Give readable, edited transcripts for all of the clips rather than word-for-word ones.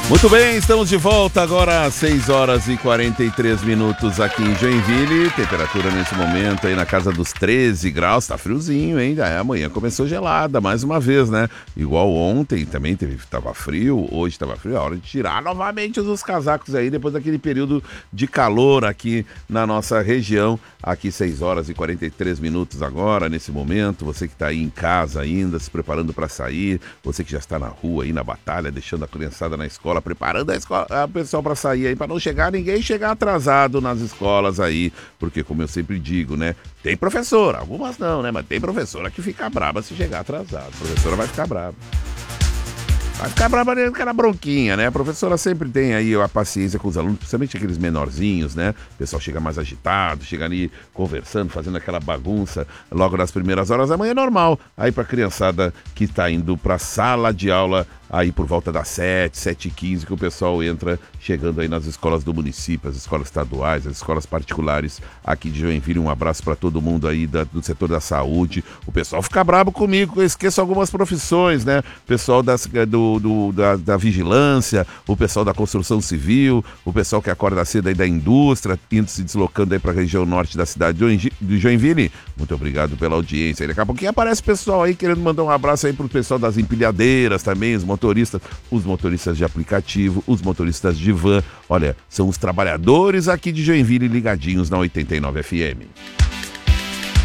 Muito bem, estamos de volta agora às 6 horas e 43 minutos aqui em Joinville. Temperatura nesse momento aí na casa dos 13 graus, tá friozinho, hein? Amanhã começou gelada mais uma vez, né? Igual ontem também tava frio, hoje tava frio. É hora de tirar novamente os casacos aí depois daquele período de calor aqui na nossa região. Aqui 6 horas e 43 minutos agora, nesse momento. Você que tá aí em casa ainda, se preparando para sair, você que já está na rua aí na batalha, deixando a criançada na escola, preparando a pessoal para sair aí, para não chegar ninguém chegar atrasado nas escolas aí, porque como eu sempre digo, né, tem professora, algumas não, né, mas tem professora que fica braba se chegar atrasado, a professora vai ficar braba. Vai ficar brava naquela bronquinha, né? A professora sempre tem aí a paciência com os alunos, principalmente aqueles menorzinhos, né? O pessoal chega mais agitado, chega ali conversando, fazendo aquela bagunça logo nas primeiras horas da manhã, é normal. Aí pra criançada que tá indo pra sala de aula aí por volta das 7h15, que o pessoal entra chegando aí nas escolas do município, as escolas estaduais, as escolas particulares aqui de Joinville. Um abraço para todo mundo aí do setor da saúde. O pessoal fica bravo comigo, eu esqueço algumas profissões, né? O pessoal da vigilância, o pessoal da construção civil, o pessoal que acorda cedo aí da indústria, se deslocando aí para a região norte da cidade de Joinville. Muito obrigado pela audiência. Daqui a pouquinho aparece o pessoal aí querendo mandar um abraço aí pro pessoal das empilhadeiras também, os motoristas de aplicativo, os motoristas de van. Olha, são os trabalhadores aqui de Joinville ligadinhos na 89 FM.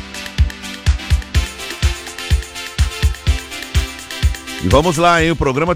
E vamos lá, hein? O programa